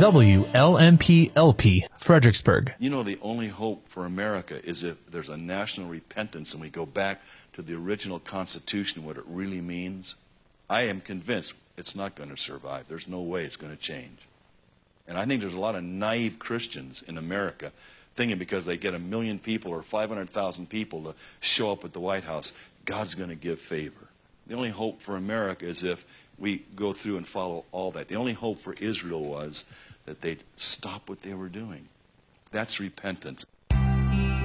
WLMP-LP, Fredericksburg. You know, the only hope for America is if there's a national repentance and we go back to the original Constitution, what it really means. I am convinced it's not going to survive. There's no way it's going to change. And I think there's a lot of naive Christians in America thinking because they get 1 million people or 500,000 people to show up at the White House, God's going to give favor. The only hope for America is if we go through and follow all that. The only hope for Israel was that they'd stop what they were doing. That's repentance.